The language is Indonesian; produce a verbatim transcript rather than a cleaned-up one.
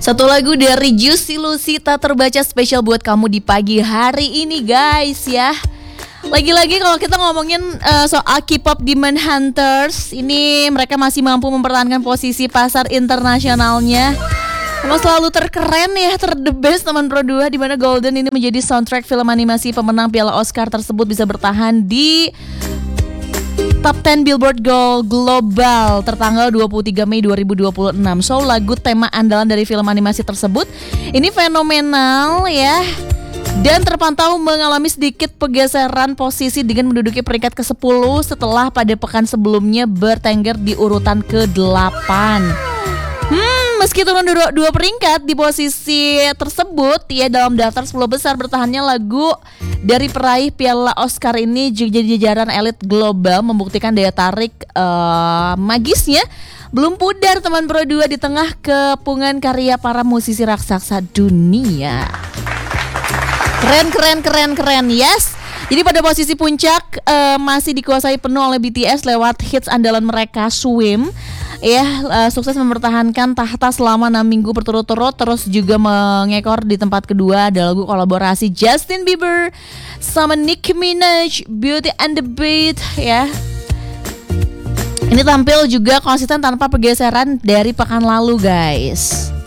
Satu lagu dari Juicy Lucy tak terbaca spesial buat kamu di pagi hari ini guys ya. Lagi-lagi kalau kita ngomongin uh, soal K-pop Demon Hunters, ini mereka masih mampu mempertahankan posisi pasar internasionalnya. Emang selalu terkeren ya, ter the best teman Pro dua, di mana Golden ini menjadi soundtrack film animasi pemenang Piala Oscar tersebut bisa bertahan di Top sepuluh Billboard Gold Global tertanggal dua puluh tiga Mei dua ribu dua puluh enam. So lagu tema andalan dari film animasi tersebut ini fenomenal ya, dan terpantau mengalami sedikit pergeseran posisi dengan menduduki peringkat kesepuluh setelah pada pekan sebelumnya bertengger di urutan kedelapan. Hmm, meski turun dua, dua peringkat di posisi tersebut ya, dalam daftar sepuluh besar bertahannya lagu dari peraih Piala Oscar ini jadi jajaran elit global, membuktikan daya tarik uh, magisnya belum pudar teman Pro dua di tengah kepungan karya para musisi raksasa dunia. Keren keren keren keren yes. Jadi pada posisi puncak uh, masih dikuasai penuh oleh B T S lewat hits andalan mereka Swim. Ya, uh, sukses mempertahankan tahta selama enam minggu berturut-turut. Terus juga mengekor di tempat kedua ada lagu kolaborasi Justin Bieber sama Nicki Minaj, Beauty and the Beat ya. Ini tampil juga konsisten tanpa pergeseran dari pekan lalu guys.